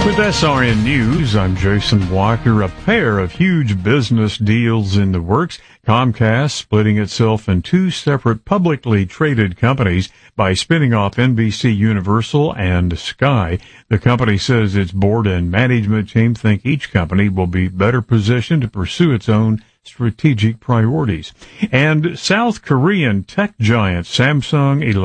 With SRN News, I'm Jason Walker. A pair of huge business deals in the works. Comcast splitting itself in two separate publicly traded companies by spinning off NBC Universal and Sky. The company says its board and management team think each company will be better positioned to pursue its own strategic priorities. And South Korean tech giant Samsung